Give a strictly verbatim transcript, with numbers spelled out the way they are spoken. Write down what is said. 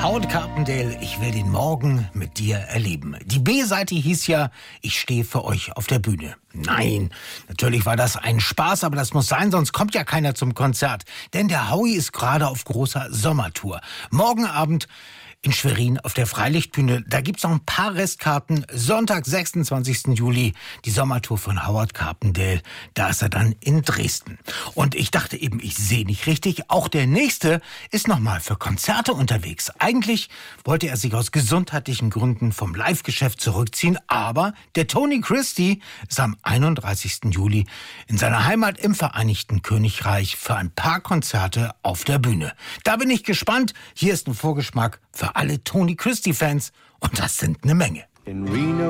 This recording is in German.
Howard Carpendale, ich will den Morgen mit dir erleben. Die B-Seite hieß ja, ich stehe für euch auf der Bühne. Nein, natürlich war das ein Spaß, aber das muss sein, sonst kommt ja keiner zum Konzert. Denn der Howie ist gerade auf großer Sommertour. Morgen Abend in Schwerin auf der Freilichtbühne. Da gibt's noch ein paar Restkarten. Sonntag, sechsundzwanzigsten Juli, die Sommertour von Howard Carpendale. Da ist er dann in Dresden. Und ich dachte eben, ich sehe nicht richtig. Auch der Nächste ist nochmal für Konzerte unterwegs. Eigentlich wollte er sich aus gesundheitlichen Gründen vom Live-Geschäft zurückziehen. Aber der Tony Christie ist am einunddreißigsten Juli in seiner Heimat im Vereinigten Königreich für ein paar Konzerte auf der Bühne. Da bin ich gespannt. Hier ist ein Vorgeschmack für alle Tony Christie-Fans. Und das sind eine Menge. In Reno